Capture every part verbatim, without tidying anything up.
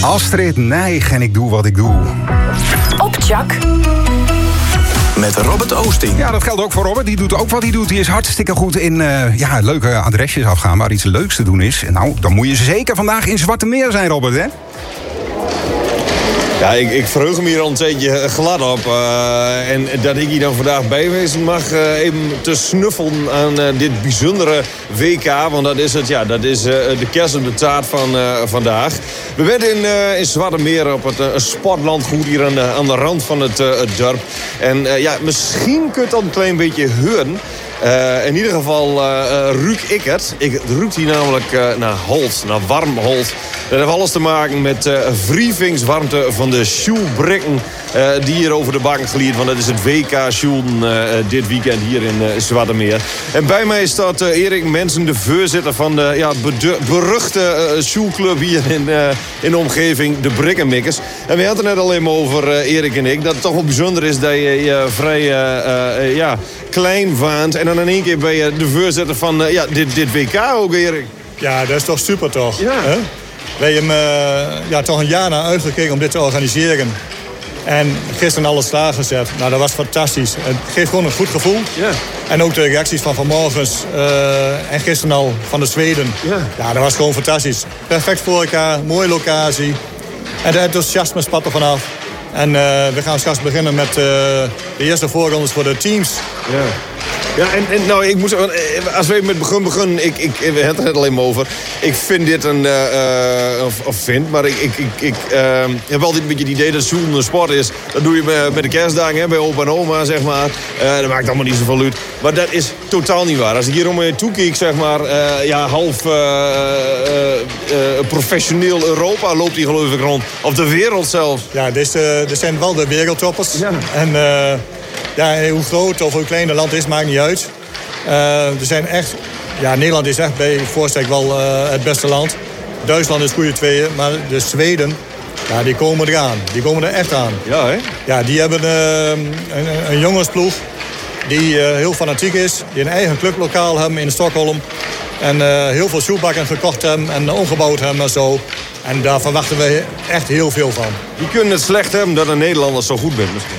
Astrid Nijg en ik doe wat ik doe. Op Chak. Met Robert Oosting. Ja, dat geldt ook voor Robert. Die doet ook wat hij doet. Die is hartstikke goed in uh, ja, leuke adresjes afgaan waar iets leuks te doen is. En nou, dan moet je zeker vandaag in Zwartemeer zijn, Robert, hè? Ja, ik, ik verheug me hier al een tijdje glad op. Uh, en dat ik hier dan vandaag bijwezen mag uh, even te snuffelen aan uh, dit bijzondere W K. Want dat is het, ja, dat is uh, de kerst en de taart van uh, vandaag. We zijn in, uh, in Zwartemeer op het uh, sportlandgoed hier aan de, aan de rand van het, uh, het dorp. En uh, ja, misschien kunt dat een klein beetje horen. Uh, in ieder geval uh, uh, ruik ik het. Ik ruik hier namelijk uh, naar holt, naar warm holt. Dat heeft alles te maken met uh, wrievingswarmte van de sjoelbrikken uh, die hier over de bank gliert. Want dat is het W K sjoelen uh, dit weekend hier in uh, Zwartemeer. En bij mij staat uh, Erik Mensen, de voorzitter van de ja, beruchte uh, sjoelclub hier in, uh, in de omgeving, de Brikkenmikkers. En we hadden het net al even over, uh, Erik en ik, dat het toch wel bijzonder is dat je uh, vrij uh, uh, ja, klein waant. En dan in één keer ben je de voorzitter van uh, ja, dit, dit W K ook, Erik. Ja, dat is toch super, toch? Ja. Huh? Wij hebben uh, ja, toch een jaar naar uitgekeken om dit te organiseren. En gisteren alles klaargezet. Nou, dat was fantastisch. Het geeft gewoon een goed gevoel. Ja. En ook de reacties van vanmorgen uh, en gisteren al van de Zweden. Ja. Ja, dat was gewoon fantastisch. Perfect voor elkaar, mooie locatie. En de enthousiasme spat er vanaf. En uh, we gaan straks beginnen met uh, de eerste voorrondes voor de teams. Ja. Ja, en, en nou, ik moest, als we met het begin beginnen, ik, ik, we hebben het er alleen maar over. Ik vind dit een, uh, of, of vind, maar ik, ik, ik, ik uh, heb altijd een beetje het idee dat sjoelen een sport is. Dat doe je bij, bij de kerstdagen, hè, bij opa en oma, zeg maar. Uh, dat maakt allemaal niet zoveel uit. Maar dat is totaal niet waar. Als ik hier om me toe kijk, zeg maar, uh, ja, half uh, uh, uh, professioneel Europa loopt die geloof ik rond. Of de wereld zelfs. Ja, dit, uh, dit zijn wel de wereldtoppers. Ja. En uh, ja, hoe groot of hoe klein het land is, maakt niet uit. Uh, er zijn echt, ja, Nederland is echt bij voorstek wel uh, het beste land. Duitsland is goede tweeën, maar de Zweden, ja, die komen eraan. Die komen er echt aan. Ja, hè? Ja, die hebben uh, een, een jongensploeg die uh, heel fanatiek is. Die een eigen clublokaal hebben in Stockholm. En uh, heel veel sjoelbakken gekocht hebben en omgebouwd hebben en zo. En daar verwachten we echt heel veel van. Die kunnen het slecht hebben dat een Nederlander zo goed bent misschien.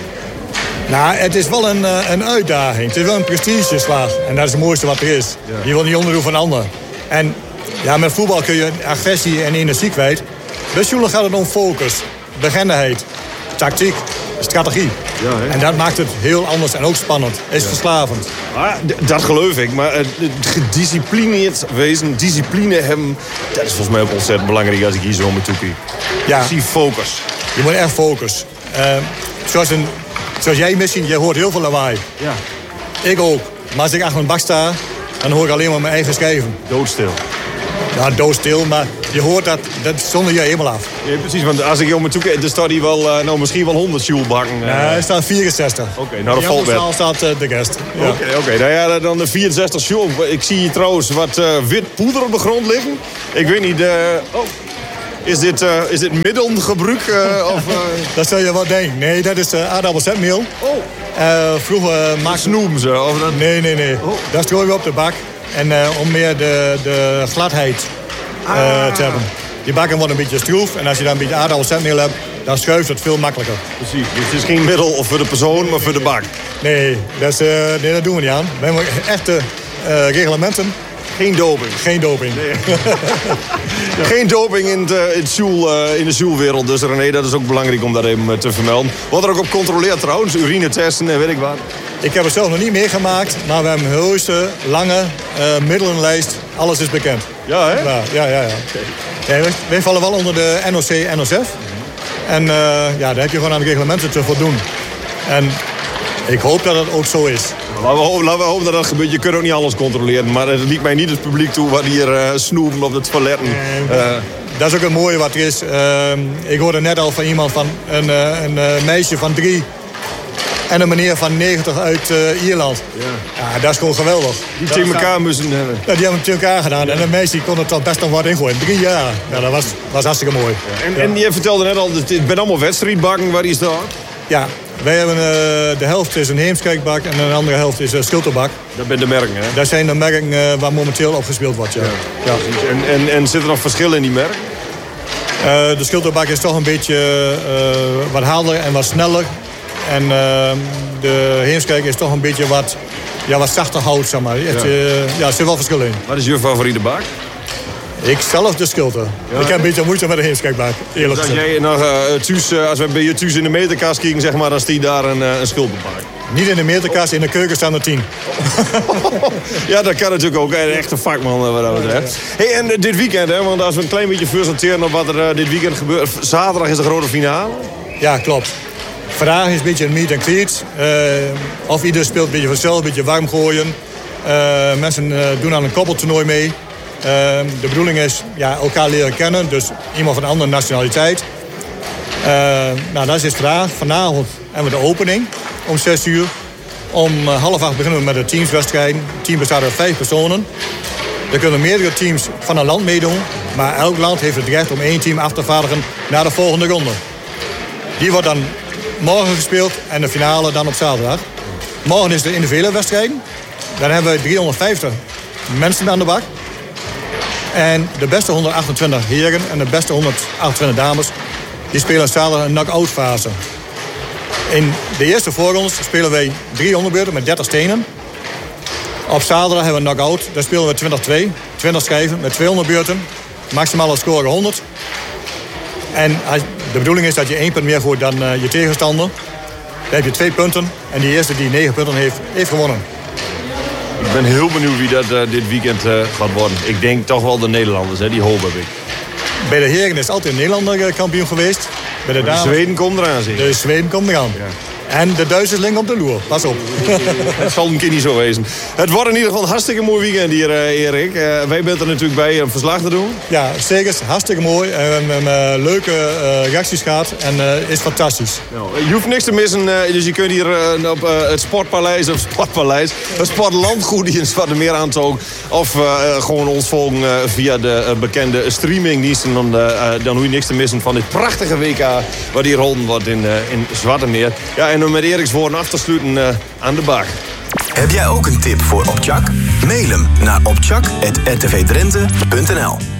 Nou, het is wel een, een uitdaging. Het is wel een prestigeslag. En dat is het mooiste wat er is. Ja. Je wil niet onderdoen van anderen. En ja, met voetbal kun je agressie en energie kwijt. Bij sjoelen gaat het om focus, beginnenheid, tactiek, strategie. Ja, hè? En dat maakt het heel anders en ook spannend. Het is ja. verslavend. Ah, d- dat geloof ik. Maar uh, gedisciplineerd wezen, discipline hebben, dat is volgens mij ook ontzettend belangrijk als ik hier zo mee toe kijk. Ja. Ik zie focus. Je moet echt focus. Uh, zoals, een, zoals jij misschien, je hoort heel veel lawaai. Ja. Ik ook. Maar als ik achter een bak sta, dan hoor ik alleen maar mijn eigen schrijven. Doodstil. Ja, doodstil, maar je hoort dat, dat zonder je helemaal af. Ja, precies, want als ik hier om me toe kijk, er staat hier wel, uh, nou, misschien wel honderd sjoelbakken. Uh. Ja, er staan vierenzestig. Oké, okay, nou dat valt wel. wel. staat uh, de guest. Oké, ja. oké. Okay, nou ja, dan de vierenzestig sjoel. Ik zie hier trouwens wat uh, wit poeder op de grond liggen. Ik weet niet, uh, oh... Is dit, uh, is dit middelgebruik? Uh, of, uh... Dat zou je wel denken. Nee, dat is uh, aardappelzetmeel. Oh. Uh, vroeger uh, maakten... Snoepen ze? Of dat... Nee, nee, nee. Oh. Dat strooien we op de bak. En uh, om meer de, de gladheid uh, ah. te hebben. Die bakken worden een beetje stroef. En als je dan een beetje aardappelzetmeel hebt, dan schuift het veel makkelijker. Precies. Dus het is geen middel voor de persoon, maar voor de bak. Nee, dat, is, uh, nee, dat doen we niet aan. We hebben echte uh, reglementen. Geen doping. Geen doping. Nee. Geen doping in, de, in, het sjoel, uh, in de sjoelwereld. Dus René, dat is ook belangrijk om dat even te vermelden. Wordt er ook op controleerd trouwens, urinitesten en weet ik wat. Ik heb het zelf nog niet meegemaakt, maar we hebben een heuse, lange uh, middelenlijst. Alles is bekend. Ja, hè? Ja, ja, ja. ja. Okay. Ja, wij vallen wel onder de N O C N O S F. En uh, ja, daar heb je gewoon aan de reglementen te voldoen. En ik hoop dat het ook zo is. Laten we, hopen, laten we hopen dat dat gebeurt. Je kunt ook niet alles controleren. Maar het liet mij niet het publiek toe wat hier uh, snoepen op de toiletten. Nee, uh, dat is ook het mooie wat er is. Uh, ik hoorde net al van iemand van een, uh, een uh, meisje van drie... en een meneer van negentig uit uh, Ierland. Ja. Ja, dat is gewoon geweldig. Die tegen elkaar moesten hebben. Ja, die hebben het tegen elkaar gedaan. Ja. En een meisje kon het toch best nog wat ingooien. Drie jaar. Ja, dat was, was hartstikke mooi. Ja. En, ja. en je vertelde net al, het bent allemaal wedstrijdbakken. Waar is dat? Ja, wij hebben uh, de helft is een Heemskerkbak en een andere helft is een Schilterbak. Dat zijn de merken, hè? Dat zijn de merken uh, waar momenteel op gespeeld wordt, ja. ja. ja. En, en, en zit er nog verschil in die merken? Uh, de schilderbak is toch een beetje uh, wat harder en wat sneller. En uh, de Heemskerk is toch een beetje wat, ja, wat zachter hout, zeg maar. Het, uh, ja, er zit wel verschil in. Wat is je favoriete bak? Ik zelf de schilder. Ja. Ik heb een beetje moeite met de Heemskerkbak, eerlijk dus als gezegd. jij nog, uh, thuis, uh, als we bij je thuis in de meterkast kijken, zeg maar, dan stiet daar een, uh, een schilderbak. Niet in de meterkast, in de keuken staan er tien. Ja, dat kan natuurlijk ook. Een echte vakman wat dat betreft. Hey, en uh, dit weekend, hè, want als we een klein beetje voorsorteren op wat er uh, dit weekend gebeurt. Zaterdag is de grote finale. Ja, klopt. Vandaag is een beetje een meet and greet. Uh, of ieder speelt een beetje vanzelf, een beetje warm gooien. Uh, mensen uh, doen aan een koppeltoernooi mee. Uh, de bedoeling is ja, elkaar leren kennen, dus iemand van een andere nationaliteit. Uh, nou, dat is het vandaag. Vanavond hebben we de opening om zes uur. Om uh, half acht beginnen we met de teamswedstrijd. Het team bestaat uit vijf personen. Er kunnen meerdere teams van een land meedoen, maar elk land heeft het recht om één team af te vaardigen naar de volgende ronde. Die wordt dan morgen gespeeld en de finale dan op zaterdag. Morgen is de individuele wedstrijd. Dan hebben we driehonderdvijftig mensen aan de bak. En de beste honderdachtentwintig heren en de beste honderdachtentwintig dames, die spelen zaterdag een knock-out fase. In de eerste voorrondes spelen wij drie onderbeurten met dertig stenen. Op zaterdag hebben we een knock-out. Daar spelen we twintig twee. twintig schijven met twee onderbeurten. Maximale score honderd. En de bedoeling is dat je één punt meer gooit dan uh, je tegenstander. Dan heb je twee punten. En die eerste die negen punten heeft, heeft gewonnen. Ik ben heel benieuwd wie dat uh, dit weekend uh, gaat worden. Ik denk toch wel de Nederlanders, hè? Die hoop heb ik. Bij de heren is altijd een Nederlander kampioen geweest. Bij de, dames, de Zweden komt eraan, zie. De Zweden komt eraan. Ja. En de Duitsers liggen op de loer. Pas op. Het zal een keer niet zo wezen. Het wordt in ieder geval een hartstikke mooi weekend hier, uh, Erik. Uh, wij bent er natuurlijk bij een verslag te doen. Ja, zeker. Hartstikke mooi. En we hebben uh, leuke uh, reacties gehad. En uh, is fantastisch. Nou, je hoeft niks te missen. Uh, dus je kunt hier uh, op uh, het Sportpaleis of Sportpaleis, het Sportlandgoed hier in Zwartemeer aantogen. Of uh, gewoon ons volgen uh, via de uh, bekende streamingdiensten. Dan, uh, dan hoef je niks te missen van dit prachtige W K wat hier gehouden wordt in, uh, in Zwartemeer. Ja, en om met Eriks woorden af te sluiten uh, aan de bak. Heb jij ook een tip voor Opchak? Mail hem naar opchak apenstaartje r t v drenthe punt n l.